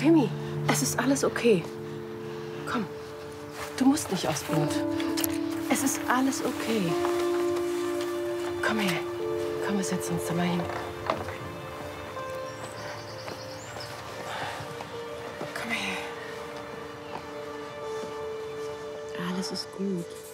Timmy, es ist alles okay. Komm, du musst nicht aufs Boot. Es ist alles okay. Komm her. Komm, wir setzen uns da mal hin. Komm her. Alles ist gut.